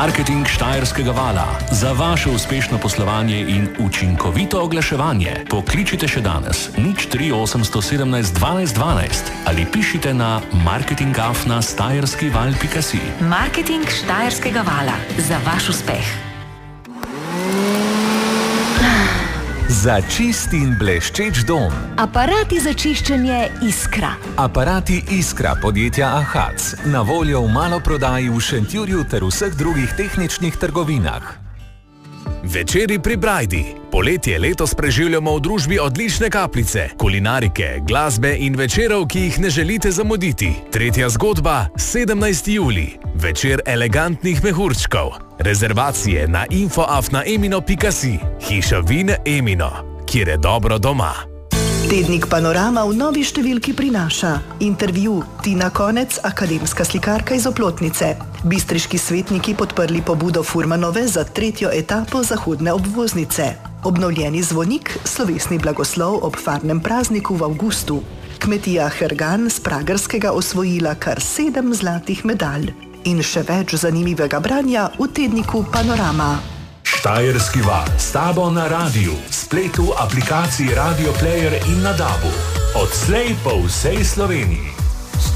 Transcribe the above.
Marketing Štajerskega vala. Za vaše uspešno poslovanje in učinkovito oglaševanje pokličite še danes 03817 12 12 ali pišite na marketing@štajerskival.si. Marketing Štajerskega vala. Za vaš uspeh. Za čist in bleščeč dom. Aparati za čiščenje Iskra. Aparati Iskra podjetja Ahac. Na voljo v maloprodaji v Šentjurju ter vseh drugih tehničnih trgovinah. Večeri pri Brajdi. Poletje letos preživljamo v družbi odlične kapljice, kulinarike, glasbe in večerov, ki jih ne želite zamuditi. Tretja zgodba, 17. julij. Večer elegantnih mehurčkov. Rezervacije na info@emino.si. Hiša vin Emino, kjer je dobro doma. Tednik Panorama v novi številki prinaša intervju Tina Konec, akademska slikarka iz Oplotnice. Bistriški svetniki podprli pobudo Furmanove za 3. etapo zahodne obvoznice. Obnovljeni zvonik, slovesni blagoslov ob farnem prazniku v avgustu. Kmetija Hergan z Pragerskega osvojila kar 7 zlatih medalj. In še več zanimivega branja v tedniku Panorama. Štajerski val s tabo na radiju, spletu, aplikaciji Radio Player in na DAB-u. Odslej po vsej Sloveniji.